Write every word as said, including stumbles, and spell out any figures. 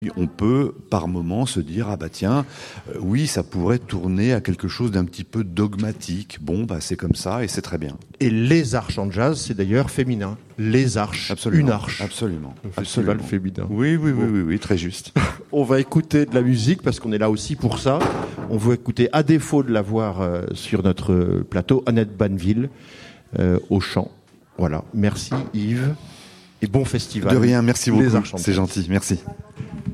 On peut par moment se dire ah bah tiens euh, oui ça pourrait tourner à quelque chose d'un petit peu dogmatique. Bon bah c'est comme ça et c'est très bien. Et les arches en jazz, c'est d'ailleurs féminin. Les arches, Absolument, une arche. Absolument. Un festival absolument. féminin. Oui oui oui, Bon. oui oui très juste. On va écouter de la musique parce qu'on est là aussi pour ça. On veut écouter, à défaut de la voir euh, sur notre plateau, Annette Banneville euh, au chant. Voilà. Merci Yves et bon festival. De rien, merci beaucoup. Les arches en C'est jazz. gentil, merci.